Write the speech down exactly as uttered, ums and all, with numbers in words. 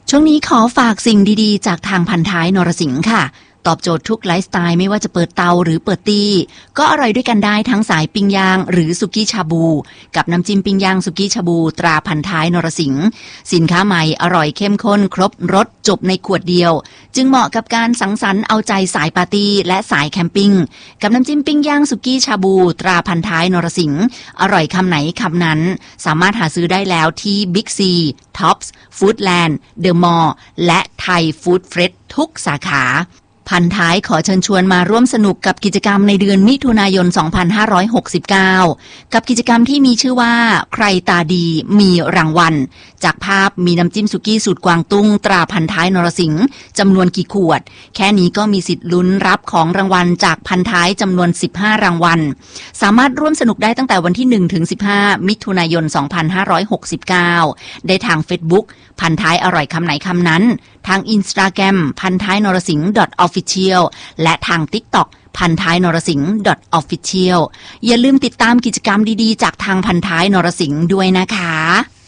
ช่วงนี้ขอฝากสิ่งดีๆจากทางพันท้ายนรสิงห์ค่ะตอบโจทย์ทุกไลฟ์สไตล์ไม่ว่าจะเปิดเตาหรือเปิดตีก็อร่อยด้วยกันได้ทั้งสายปิ้งย่างหรือสุกี้ชาบูกับน้ำจิ้มปิ้งย่างสุกี้ชาบูตราพันท้ายนรสิงห์สินค้าใหม่อร่อยเข้มข้นครบรสจบในขวดเดียวจึงเหมาะกับการสังสรรค์เอาใจสายปาร์ตี้และสายแคมปิ้งกับน้ำจิ้มปิ้งย่างสุกี้ชาบูตราพันท้ายนรสิงห์อร่อยคำไหนคำนั้นสามารถหาซื้อได้แล้วที่บิ๊กซีท็อปส์ฟู้ดแลนด์เดอะมอลล์และไทยฟู้ดเฟรชทุกสาขาพันท้ายขอเชิญชวนมาร่วมสนุกกับกิจกรรมในเดือนมิถุนายนสองพันห้าร้อยหกสิบเก้ากับกิจกรรมที่มีชื่อว่าใครตาดีมีรางวัลจากภาพมีน้ำจิ้มสุกี้สูตรกวางตุ้งตราพันท้ายนรสิงห์จำนวนกี่ขวดแค่นี้ก็มีสิทธิ์ลุ้นรับของรางวัลจากพันท้ายจำนวนสิบห้ารางวัลสามารถร่วมสนุกได้ตั้งแต่วันที่หนึ่งถึงสิบห้ามิถุนายนสองพันห้าร้อยหกสิบเก้าได้ทาง Facebook พันท้ายอร่อยคำไหนคำนั้นทาง Instagram พันท้ายนรสิงห์ .official และทาง TikTok พันท้ายนรสิงห์ .official อย่าลืมติดตามกิจกรรมดีๆจากทางพันท้ายนรสิงห์ด้วยนะคะ